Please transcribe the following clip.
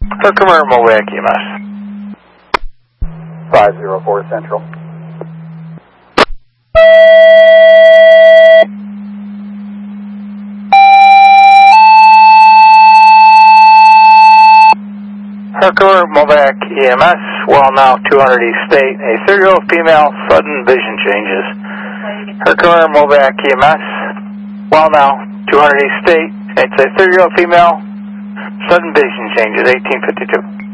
Herkimer, Movac EMS. 504 Central. Herkimer, Movac EMS, well now 200 East State, a 30-year-old female, sudden vision changes. Herkimer, Movac EMS, well now 200 East State, it's a 30-year-old female, sudden vision changes, 1852.